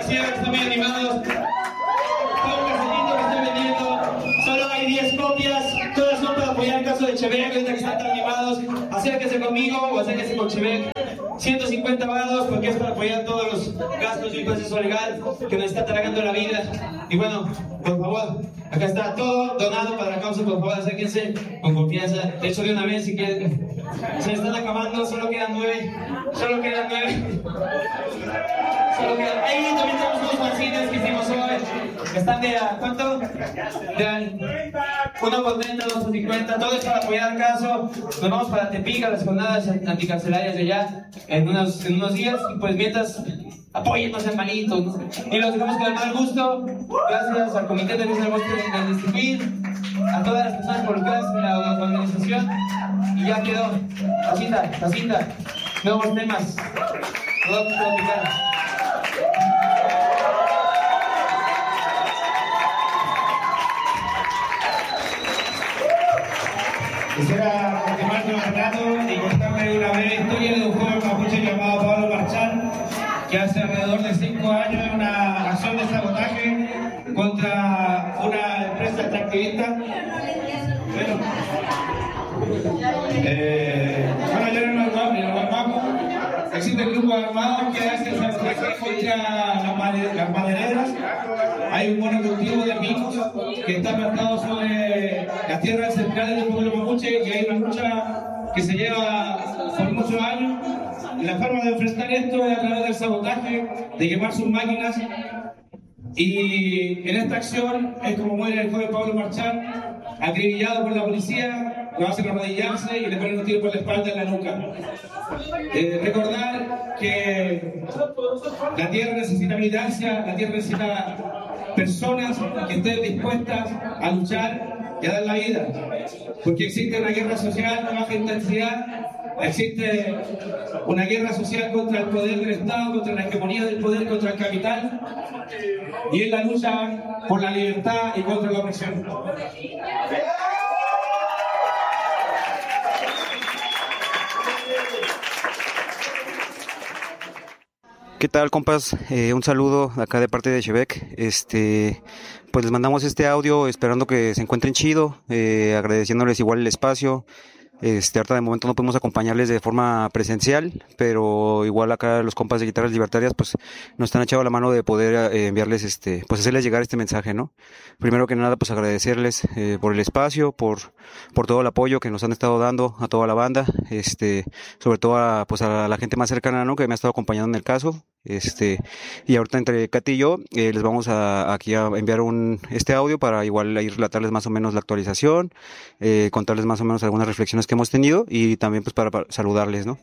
ocasión, están muy animados. Está un cartelito que estoy vendiendo. Solo hay 10 copias. Todas son para apoyar el caso de Chevek. Ahorita que están tan animados, acérquese conmigo o acérquese con Chevek. 150 varos porque es para apoyar todos los gastos y un proceso legal que nos está tragando la vida. Y bueno, por favor, acá está todo donado para la causa. Por favor, acérquense con confianza. De hecho, de una vez, si quieren. Se están acabando, solo quedan 9. Solo quedan 9. Ahí también tenemos unos fanzines que hicimos hoy. Están de ¿cuánto? De 1 por 30, 2 por 50. Todo es para apoyar el caso. Nos vamos para Tepic, a las jornadas anticarcelarias de allá en unos días. Y pues mientras, apóyennos, hermanitos, ¿no? Y los dejamos con el mal gusto. Gracias al Comité de Lucha del Distribuir, a todas las personas involucradas en la organización. Y ya quedó. La cinta. Nuevos temas. Todo platicar. Quisiera continuar con el relato y contarle una breve historia de un joven mapuche llamado Pablo Marchán, que hace alrededor de 5 años en una acción de sabotaje contra una empresa extractivista. Bueno, yo en el Guamaco existen grupos armados que hacen sabotaje contra las madereras. Hay un monocultivo de pinos que está plantado sobre las tierras centrales del pueblo mapuche y hay una lucha que se lleva por muchos años. Y la forma de enfrentar esto es a través del sabotaje, de quemar sus máquinas. Y en esta acción es como muere el joven Pablo Marchán, acribillado por la policía, lo hacen arrodillarse y le ponen un tiro por la espalda en la nuca. Recordar que la tierra necesita militancia, la tierra necesita personas que estén dispuestas a luchar y a dar la vida, porque existe una guerra social de baja intensidad, existe una guerra social contra el poder del Estado, contra la hegemonía del poder, contra el capital, y es la lucha por la libertad y contra la opresión. ¿Qué tal, compas? Un saludo acá de parte de Chevek. Pues les mandamos este audio esperando que se encuentren chido, agradeciéndoles igual el espacio. Ahorita de momento no podemos acompañarles de forma presencial, pero igual acá los compas de Guitarras Libertarias pues nos están echando la mano de poder enviarles pues hacerles llegar este mensaje, ¿no? Primero que nada pues agradecerles por el espacio, por todo el apoyo que nos han estado dando a toda la banda, sobre todo a la gente más cercana, ¿no? Que me ha estado acompañando en el caso. Y ahorita entre Katy y yo les vamos aquí a enviar este audio para igual ahí relatarles más o menos la actualización, contarles más o menos algunas reflexiones que hemos tenido y también pues para saludarles, ¿no?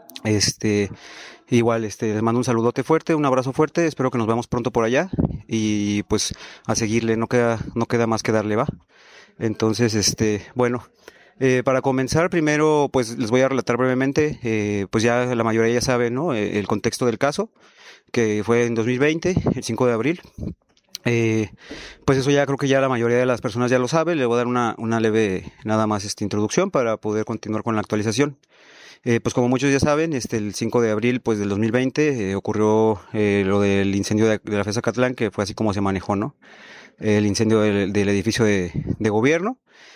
Igual les mando un saludote fuerte, un abrazo fuerte, espero que nos veamos pronto por allá y pues a seguirle, no queda más que darle, ¿va? Entonces, bueno, para comenzar, primero, pues les voy a relatar brevemente, pues ya la mayoría ya sabe, ¿no? El contexto del caso, que fue en 2020, el 5 de abril. Pues eso ya creo que ya la mayoría de las personas ya lo sabe. Le voy a dar una leve, nada más, introducción para poder continuar con la actualización. Pues como muchos ya saben, el 5 de abril, pues del 2020, ocurrió lo del incendio de la FES Zacatlán, que fue así como se manejó, ¿no? El incendio del edificio de gobierno.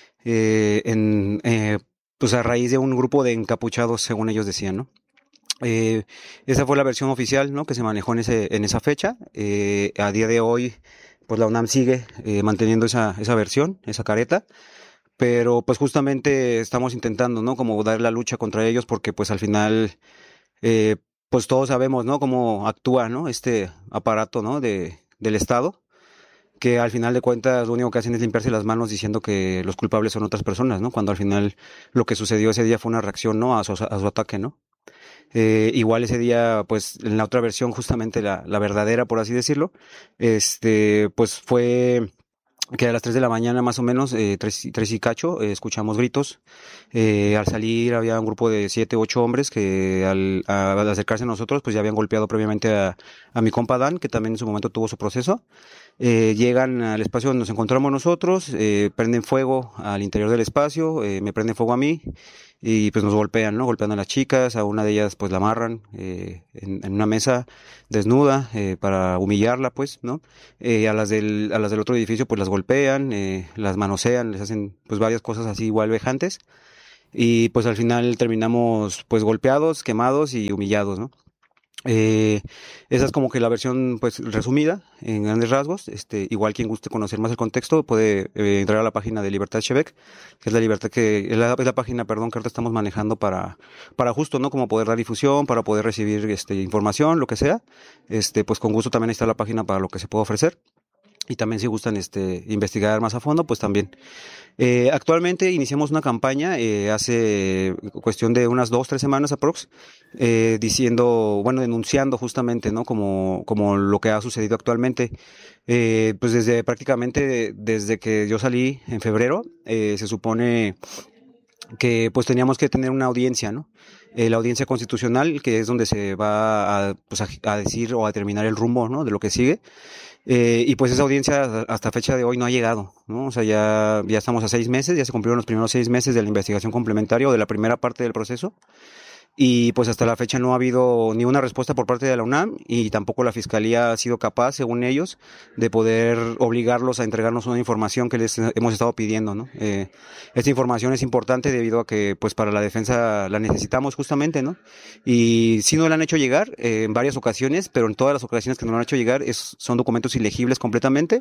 Pues a raíz de un grupo de encapuchados, según ellos decían, ¿no? Esa fue la versión oficial, ¿no? Que se manejó en esa fecha. A día de hoy, pues la UNAM sigue manteniendo esa versión, esa careta, pero pues justamente estamos intentando, ¿no? Como dar la lucha contra ellos, porque pues al final, pues todos sabemos, ¿no? Cómo actúa, ¿no? Este aparato, ¿no? Del Estado, que al final de cuentas lo único que hacen es limpiarse las manos diciendo que los culpables son otras personas, ¿no? Cuando al final lo que sucedió ese día fue una reacción, ¿no? A su ataque, ¿no? Igual ese día, pues en la otra versión, justamente la verdadera, por así decirlo, pues fue que a las 3 de la mañana más o menos, 3 y cacho, escuchamos gritos. Al salir había un grupo de 7, 8 hombres que al acercarse a nosotros pues ya habían golpeado previamente a mi compa Dan, que también en su momento tuvo su proceso. Llegan al espacio donde nos encontramos nosotros, prenden fuego al interior del espacio, me prenden fuego a mí y pues nos golpean, ¿no? Golpean a las chicas, a una de ellas pues la amarran en una mesa desnuda para humillarla, pues, ¿no? A las del otro edificio pues las golpean, las manosean, les hacen pues varias cosas así igual vejantes, y pues al final terminamos pues golpeados, quemados y humillados, ¿no? Eh, Esa es como que la versión pues resumida en grandes rasgos. Igual quien guste conocer más el contexto puede entrar a la página de Libertad Chebec, que es la libertad que es la página, perdón, que ahorita estamos manejando para justo, ¿no? Como poder dar difusión, para poder recibir información, lo que sea. Pues con gusto también está la página para lo que se puede ofrecer. Y también si gustan investigar más a fondo, pues también. Actualmente iniciamos una campaña hace cuestión de unas 2, 3 semanas aprox, denunciando justamente, ¿no? Como lo que ha sucedido actualmente. Pues prácticamente desde que yo salí en febrero, se supone que pues teníamos que tener una audiencia, ¿no? La audiencia constitucional, que es donde se va a decir o a determinar el rumbo, ¿no? De lo que sigue. Y pues esa audiencia hasta fecha de hoy no ha llegado, ¿no? O sea, ya estamos a 6 meses, ya se cumplieron los primeros 6 meses de la investigación complementaria o de la primera parte del proceso. Y pues hasta la fecha no ha habido ni una respuesta por parte de la UNAM, y tampoco la Fiscalía ha sido capaz, según ellos, de poder obligarlos a entregarnos una información que les hemos estado pidiendo, ¿no? Esta información es importante debido a que pues para la defensa la necesitamos justamente, ¿no? Y sí nos la han hecho llegar en varias ocasiones, pero en todas las ocasiones que nos la han hecho llegar son documentos ilegibles completamente.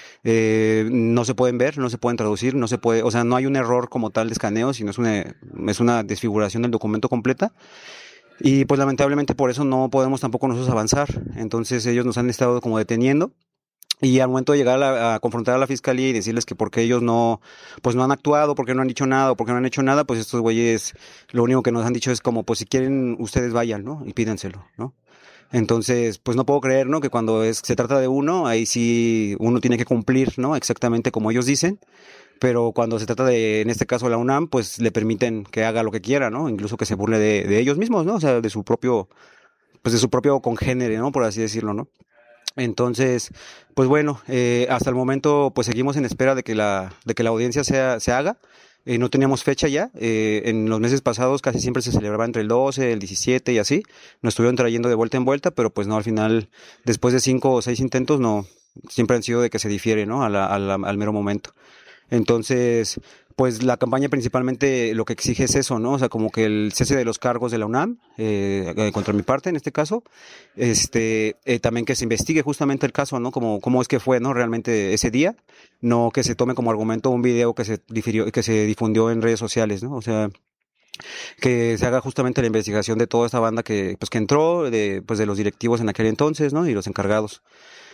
No se pueden ver, no se pueden traducir, no se puede, o sea, no hay un error como tal de escaneo, sino es una desfiguración del documento completa. Y pues lamentablemente por eso no podemos tampoco nosotros avanzar. Entonces ellos nos han estado como deteniendo. Y al momento de llegar a confrontar a la fiscalía y decirles que porque ellos pues no han actuado, porque no han dicho nada, o porque no han hecho nada, pues estos güeyes lo único que nos han dicho es como, pues si quieren ustedes vayan, ¿no? Y pídenselo, ¿no? Entonces, pues no puedo creer, ¿no? Que cuando se trata de uno, ahí sí uno tiene que cumplir, ¿no? Exactamente como ellos dicen. Pero cuando se trata de, en este caso, la UNAM, pues le permiten que haga lo que quiera, ¿no? Incluso que se burle de ellos mismos, ¿no? O sea, de su propio congénere, ¿no? Por así decirlo, ¿no? Entonces, pues bueno, hasta el momento, pues seguimos en espera de que la audiencia se haga. No teníamos fecha ya. En los meses pasados casi siempre se celebraba entre el 12, el 17 y así. Nos estuvieron trayendo de vuelta en vuelta, pero pues no, al final, después de 5 o 6 intentos, no, siempre han sido de que se difiere, ¿no? Al mero momento. Entonces, pues la campaña principalmente lo que exige es eso, ¿no? O sea, como que el cese de los cargos de la UNAM, contra mi parte en este caso, también que se investigue justamente el caso, ¿no? Cómo es que fue, ¿no? Realmente ese día, no que se tome como argumento un video que se difundió en redes sociales, ¿no? O sea, que se haga justamente la investigación de toda esta banda que entró, de los directivos en aquel entonces, ¿no? Y los encargados.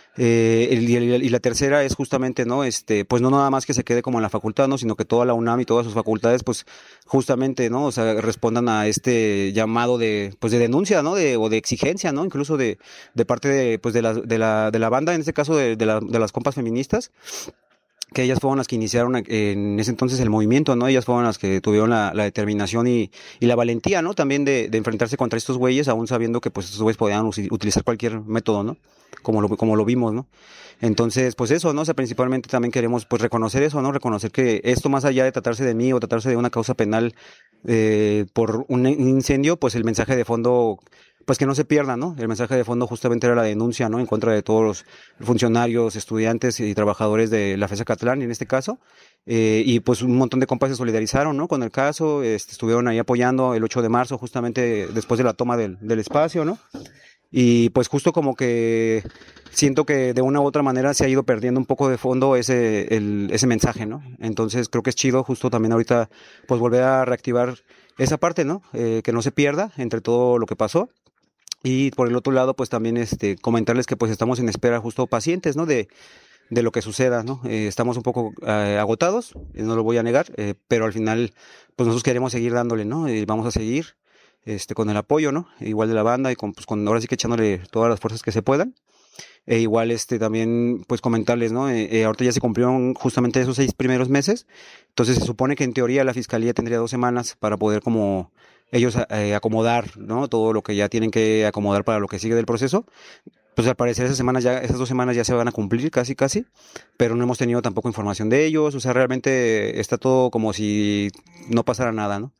Y la tercera es justamente, ¿no? Pues no nada más que se quede como en la facultad, ¿no? Sino que toda la UNAM y todas sus facultades, pues, justamente, ¿no? O sea, respondan a este llamado de denuncia, ¿no? O de exigencia, ¿no? Incluso de parte de la banda, en este caso de las compas feministas, que ellas fueron las que iniciaron en ese entonces el movimiento, ¿no? Ellas fueron las que tuvieron la determinación y la valentía, ¿no? También de enfrentarse contra estos güeyes, aún sabiendo que pues estos güeyes podían utilizar cualquier método, ¿no? Como lo vimos, ¿no? Entonces, pues eso, ¿no? O sea, principalmente también queremos pues reconocer eso, ¿no? Reconocer que esto, más allá de tratarse de mí o tratarse de una causa penal por un incendio, pues el mensaje de fondo, pues que no se pierda, ¿no? El mensaje de fondo justamente era la denuncia, ¿no? En contra de todos los funcionarios, estudiantes y trabajadores de la FES Acatlán, en este caso. Y pues un montón de compas se solidarizaron, ¿no? Con el caso, estuvieron ahí apoyando el 8 de marzo, justamente después de la toma del espacio, ¿no? Y pues justo como que siento que de una u otra manera se ha ido perdiendo un poco de fondo ese mensaje, ¿no? Entonces creo que es chido justo también ahorita pues volver a reactivar esa parte, ¿no? Que no se pierda entre todo lo que pasó. Y por el otro lado, pues también comentarles que pues estamos en espera justo pacientes, ¿no? De lo que suceda, ¿no? Estamos un poco agotados, no lo voy a negar, pero al final pues nosotros queremos seguir dándole, ¿no? Y vamos a seguir con el apoyo, ¿no? Igual de la banda y con ahora sí que echándole todas las fuerzas que se puedan. Igual también pues comentarles, ¿no? Ahorita ya se cumplieron justamente esos 6 primeros meses, entonces se supone que en teoría la fiscalía tendría 2 semanas para poder como ellos acomodar, ¿no? Todo lo que ya tienen que acomodar para lo que sigue del proceso. Pues al parecer esas 2 semanas ya se van a cumplir casi, pero no hemos tenido tampoco información de ellos, o sea, realmente está todo como si no pasara nada, ¿no?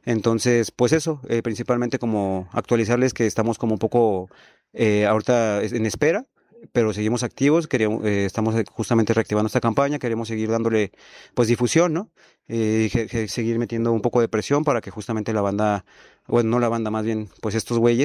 Entonces, pues eso, principalmente como actualizarles que estamos como un poco ahorita en espera, pero seguimos activos, estamos justamente reactivando esta campaña, queremos seguir dándole pues difusión, ¿no? Seguir metiendo un poco de presión para que justamente la banda, bueno, no la banda, más bien, pues estos güeyes